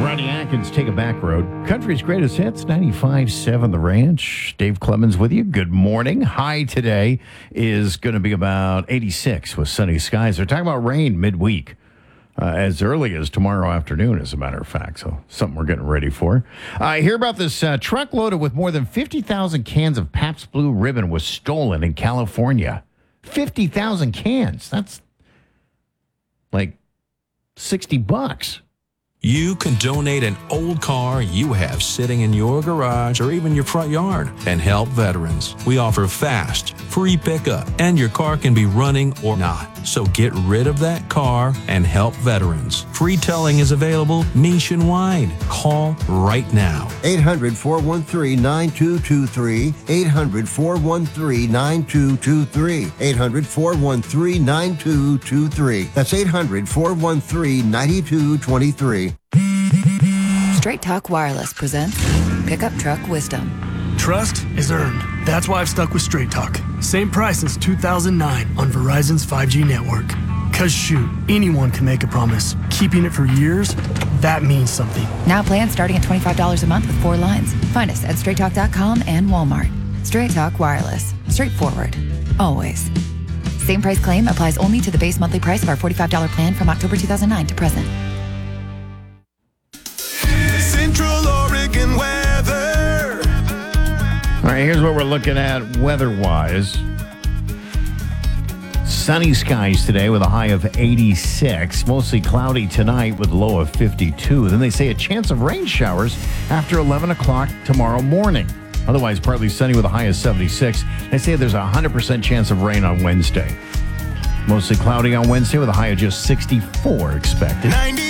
Ronnie Atkins, Take a Back Road. Country's greatest hits, 95.7 The Ranch. Dave Clemens with you. Good morning. High today is going to be about 86 with sunny skies. They're talking about rain midweek. As early as tomorrow afternoon, as a matter of fact. So something we're getting ready for. I hear about this truck loaded with more than 50,000 cans of Pabst Blue Ribbon was stolen in California. 50,000 cans. That's like $60. You can donate an old car you have sitting in your garage or even your front yard and help veterans. We offer fast, free pickup, and your car can be running or not. So get rid of that car and help veterans. Free towing is available nationwide. Call right now. 800-413-9223. 800-413-9223. 800-413-9223. That's 800-413-9223. Straight Talk Wireless presents Pickup Truck Wisdom. Trust is earned. That's why I've stuck with Straight Talk. Same price since 2009 on Verizon's 5G network. Cause shoot, anyone can make a promise. Keeping it for years, that means something. Now plans starting at $25 a month with 4 lines. Find us at straighttalk.com and Walmart. Straight Talk Wireless. Straightforward. Always. Same price claim applies only to the base monthly price of our $45 plan from October 2009 to present. Central Oregon weather. All right, here's what we're looking at weather-wise. Sunny skies today with a high of 86. Mostly cloudy tonight with a low of 52. Then they say a chance of rain showers after 11 o'clock tomorrow morning. Otherwise, partly sunny with a high of 76. They say there's a 100% chance of rain on Wednesday. Mostly cloudy on Wednesday with a high of just 64 expected.